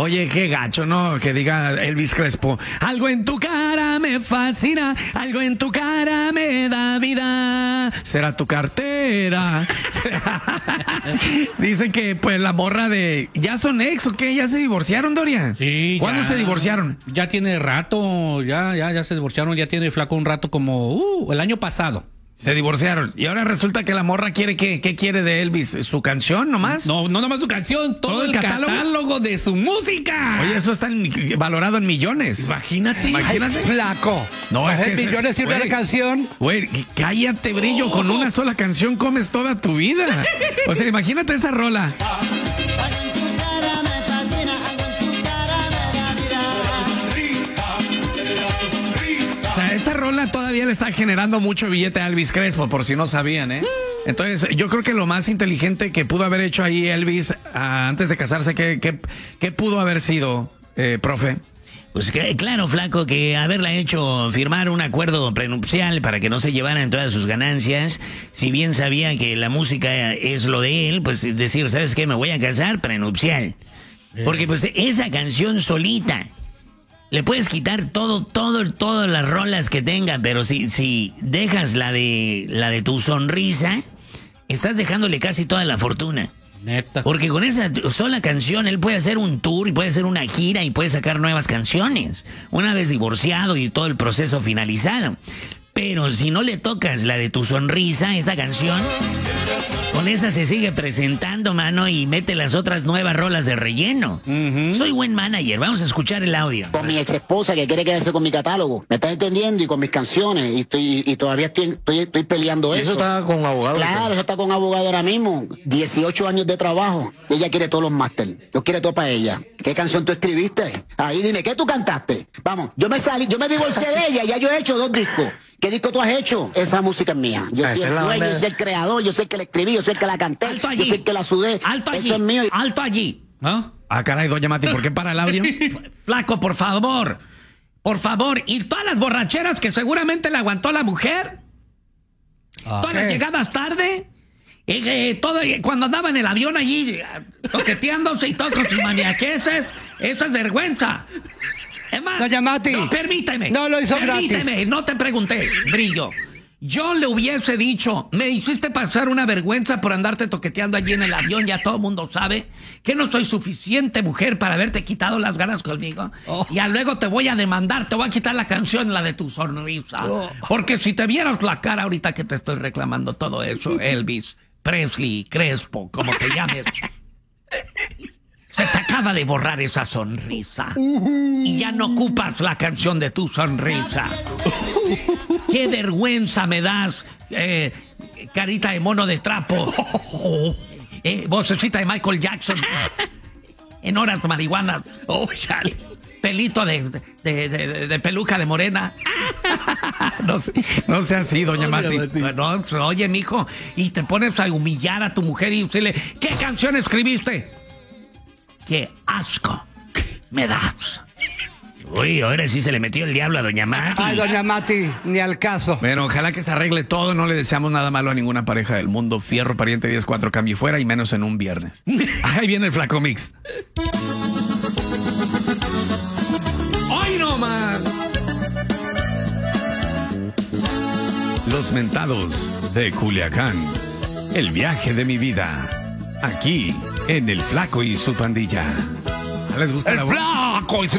Oye, qué gacho, ¿no? Que diga Elvis Crespo. Algo en tu cara me fascina, algo en tu cara me da vida. Será tu cartera. Dicen que, pues, la morra de... ¿Ya son ex o qué? ¿Ya se divorciaron, Dorian? Sí, ¿Cuándo se divorciaron? Ya tiene rato, ya se divorciaron, ya tiene flaco un rato como el año pasado. Se divorciaron. Y ahora resulta que la morra quiere ¿qué quiere de Elvis? ¿Su canción nomás? No nomás su canción, todo el catálogo de su música. Oye, eso está valorado en millones. Imagínate. Ay, flaco. No, es que millones sirve la canción. Güey, cállate, Brillo. Con una sola canción comes toda tu vida. O sea, imagínate esa rola. O sea, esa rola todavía le está generando mucho billete a Elvis Crespo, por si no sabían, ¿eh? Entonces, yo creo que lo más inteligente que pudo haber hecho ahí Elvis antes de casarse, ¿qué pudo haber sido, profe? Pues claro, flaco, que haberla hecho firmar un acuerdo prenupcial para que no se llevaran todas sus ganancias. Si bien sabía que la música es lo de él, pues decir, ¿sabes qué? Me voy a casar, prenupcial. Porque pues esa canción solita... Le puedes quitar todas las rolas que tenga, pero si dejas la de tu sonrisa, estás dejándole casi toda la fortuna. Neta. Porque con esa sola canción él puede hacer un tour y puede hacer una gira y puede sacar nuevas canciones. Una vez divorciado y todo el proceso finalizado. Pero si no le tocas la de tu sonrisa, esta canción, con esa se sigue presentando, mano, y mete las otras nuevas rolas de relleno. Soy buen manager, vamos a escuchar el audio. Con mi ex esposa que quiere quedarse con mi catálogo, ¿me estás entendiendo? Y con mis canciones, y todavía estoy peleando eso. Eso está con abogado. Claro, eso está con abogado ahora mismo. 18 años de trabajo. Ella quiere todos los máster. Lo quiere todo para ella. ¿Qué canción tú escribiste? Ahí dime, ¿qué tú cantaste? Vamos, yo me divorcié de ella, ya yo he hecho 2 discos. ¿Qué disco tú has hecho? Esa música es mía. Yo soy el dueño, yo soy el creador, yo soy el que la escribí, yo soy el que la canté, yo soy el que la sudé. Alto allí. Eso es mío. Alto allí. ¿Ah? Caray, doña Mati, ¿por qué para el audio? Flaco, por favor. Por favor. Y todas las borracheras que seguramente le aguantó la mujer. Todas las llegadas tarde. Cuando andaba en el avión allí toqueteándose y todo con sus maniaqueses. Eso es vergüenza. Es más, doña Mati. no, permíteme. No lo hizo permíteme, gratis. no te pregunté, Brillo. Yo le hubiese dicho, me hiciste pasar una vergüenza por andarte toqueteando allí en el avión, ya todo el mundo sabe que no soy suficiente mujer para haberte quitado las ganas conmigo. Ya luego te voy a demandar, te voy a quitar la canción, la de tu sonrisa. Porque si te vieras la cara ahorita que te estoy reclamando todo eso, Elvis, Presley, Crespo, como te llames... Se te acaba de borrar esa sonrisa. Y ya no ocupas la canción de tu sonrisa. ¡Qué vergüenza me das! Carita de mono de trapo. Vocecita de Michael Jackson. En horas marihuana. Chale. Pelito de peluca de morena. No sea así, doña Mati. No, oye, mijo. Y te pones a humillar a tu mujer y decirle, ¿qué canción escribiste? ¡Qué asco me das! Uy, ahora sí se le metió el diablo a doña Mati. Ay, doña Mati, ni al caso. Bueno, ojalá que se arregle todo. No le deseamos nada malo a ninguna pareja del mundo. Fierro, pariente 10-4, cambio fuera y menos en un viernes. Ahí viene el Flaco Mix. ¡Hoy no más! Los mentados de Culiacán. El viaje de mi vida. Aquí, en El Flaco y su pandilla. ¿Les gusta la voz? ¡Flaco y su